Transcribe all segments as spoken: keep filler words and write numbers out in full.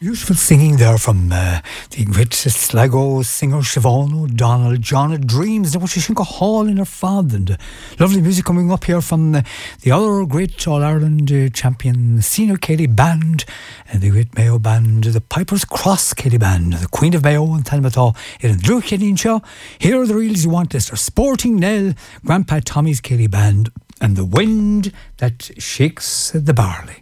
Beautiful singing there from uh, the great Sligo singer Siobhan O'Donnell, John of Dreams. Now, what you think of Hall in her fad, and uh, lovely music coming up here from uh, the other great All Ireland uh, champion senior Kelly band, and the great Mayo band, the Piper's Cross Kelly band, the Queen of Mayo and Talmatha. Here in Drew Kelly Show. Here are the reels you want. This are Sporting Nell, Grandpa Tommy's Kelly band, and the wind that shakes the barley.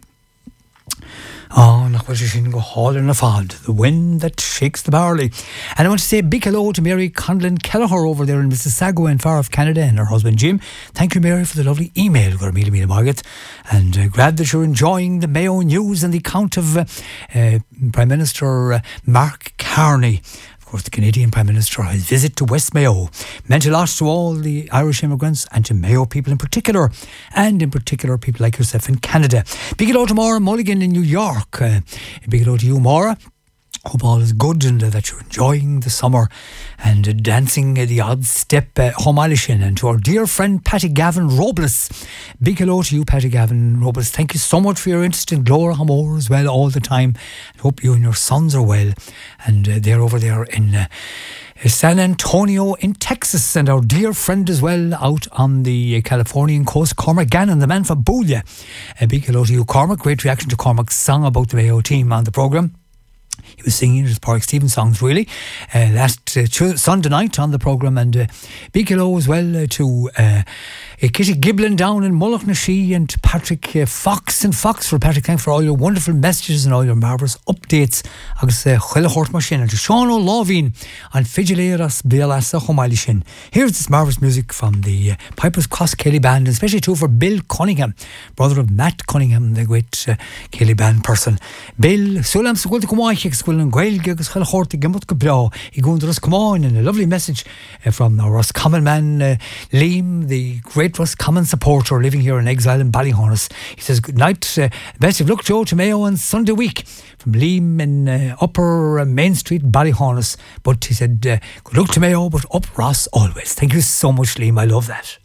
Oh, nach what you sin go hall in a fad, the wind that shakes the barley. And I want to say a big hello to Mary Conlon Kelleher over there in Mississauga and far off Canada, and her husband Jim. Thank you, Mary, for the lovely email. Got a meal, meal, Margaret. And uh, glad that you're enjoying the Mayo news and the account of uh, uh, Prime Minister uh, Mark Carney. Of course, the Canadian Prime Minister, his visit to West Mayo meant a lot to all the Irish immigrants and to Mayo people in particular, and in particular people like yourself in Canada. Big hello to Maura Mulligan in New York. Uh, big hello to you, Maura. Hope all is good and uh, that you're enjoying the summer and uh, dancing uh, the odd step uh, home Alishin. And to our dear friend Patty Gavin Robles, big hello to you, Patty Gavin Robles. Thank you so much for your interest in Glora Hamor as well all the time. I hope you and your sons are well, and uh, they're over there in uh, San Antonio in Texas. And our dear friend as well out on the Californian coast, Cormac Gannon, the man from Boolia. A big hello to you, Cormac. Great reaction to Cormac's song about the Mayo team on the programme. He was singing his Park Stevens songs, really, uh, last uh, Sunday night on the programme. And uh, big hello as well uh, to uh, uh, Kitty Giblin down in Mullaghnashi, and Patrick uh, Fox and Fox. For Patrick, thanks for all your wonderful messages and all your marvellous updates. Agus chuile hort mar sin, and to Sean O'Lovin on Figileiras Bielasa Homalishin. Here's this marvellous music from the uh, Piper's Cross Kelly band, and especially too for Bill Cunningham, brother of Matt Cunningham, the great uh, Kelly band person. Bill, Sulam Sugulta Kumai. Scuil an Gaeilge agus chuile chóirta gimut go bra I gún Russ Common, and a lovely message uh, from our Roscommon man uh, Liam, the great Roscommon supporter living here in exile in Ballyhonus. He says good night, uh, best of luck Joe to Mayo on Sunday week from Liam in uh, Upper uh, Main Street Ballyhonus. But he said uh, good luck to Mayo, but up Ross always. Thank you so much, Liam, I love that.